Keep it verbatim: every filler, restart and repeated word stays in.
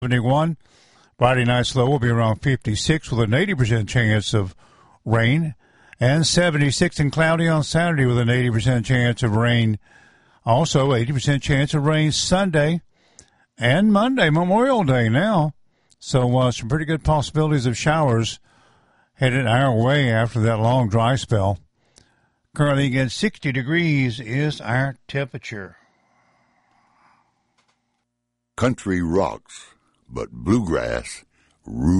seventy-one. Friday night's low will be around fifty-six with an eighty percent chance of rain. And seventy-six and cloudy on Saturday with an eighty percent chance of rain. Also, eighty percent chance of rain Sunday and Monday, Memorial Day now. So uh, some pretty good possibilities of showers headed our way after that long dry spell. Currently again, sixty degrees is our temperature. Country rocks, but bluegrass rules.